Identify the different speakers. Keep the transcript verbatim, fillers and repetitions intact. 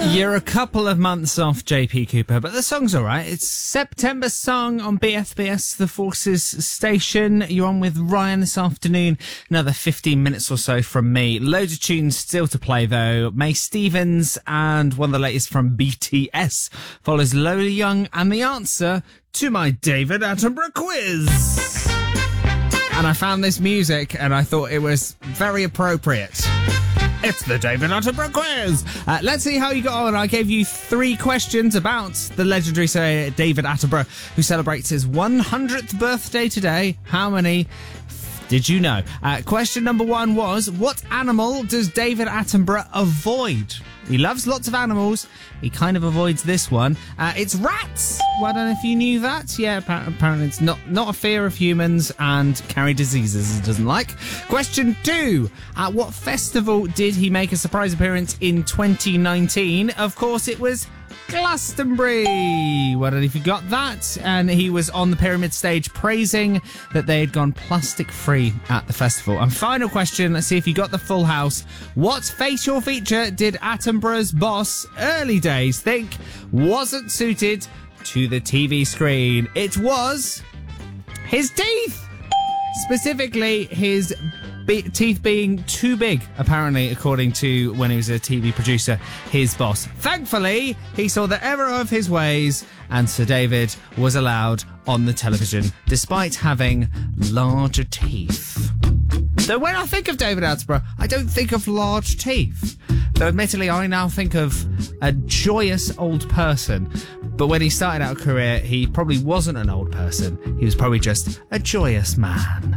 Speaker 1: You're a couple of months off J P Cooper, but the song's alright. It's September Song on B F B S, the Forces station. You're on with Ryan this afternoon. Another fifteen minutes or so from me. Loads of tunes still to play, though. May Stevens and one of the latest from B T S follows Lola Young and the answer to my David Attenborough quiz. And I found this music and I thought it was very appropriate. It's the David Attenborough quiz. Uh, let's see how you got on. I gave you three questions about the legendary Sir David Attenborough, who celebrates his one hundredth birthday today. How many did you know? Uh, question number one was, what animal does David Attenborough avoid? He loves lots of animals. He kind of avoids this one. Uh, it's rats. Well, I don't know if you knew that. Yeah, apparently it's not, not a fear of humans and carry diseases he doesn't like. Question two. At what festival did he make a surprise appearance in twenty nineteen? Of course, it was Glastonbury. Well, I don't know if you got that. And he was on the Pyramid stage praising that they had gone plastic free at the festival. And final question, let's see if you got the full house. What facial feature did Attenborough's boss, early days, think wasn't suited to the T V screen? It was his teeth. Specifically, his Be- teeth being too big, apparently, according to when he was a T V producer, his boss. Thankfully, he saw the error of his ways, and Sir David was allowed on the television, despite having larger teeth. Though when I think of David Attenborough, I don't think of large teeth. Though admittedly, I now think of a joyous old person. But when he started out a career, he probably wasn't an old person. He was probably just a joyous man.